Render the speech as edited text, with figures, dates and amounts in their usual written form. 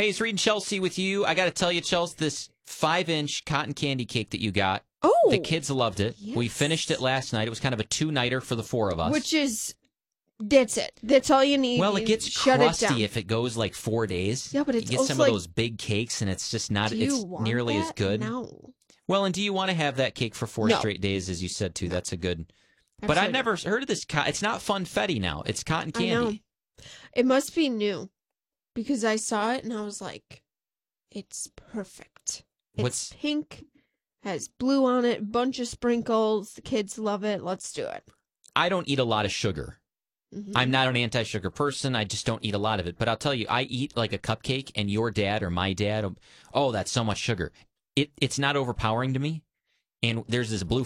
Hey, it's Reed and Chelsea with you. I got to tell you, Chelsea, this 5-inch cotton candy cake that you got, the kids loved it. Yes. We finished it last night. It was kind of a 2-nighter for the 4 of us. Which is, that's it. That's all you need. Well, it gets Shut crusty it down. if it goes like 4 days. Yeah, but it's you get also some like, of those big cakes, and it's just not. do you It's want nearly as that? good. No. Well, and do you want to have that cake for 4 No. straight days, as you said too? That's a good. But Absolutely I never heard of this. It's not funfetti now. It's cotton I know. candy. It must be new because I saw it and I was like, it's perfect. It's What's pink, has blue on it, bunch of sprinkles. The kids love it. Let's do it. I don't eat a lot of sugar. Mhm. I'm not an anti-sugar person. I just don't eat a lot of it. But I'll tell you, I eat like a cupcake, and your dad or my dad, oh, that's so much sugar. It's not overpowering to me. And there's this blue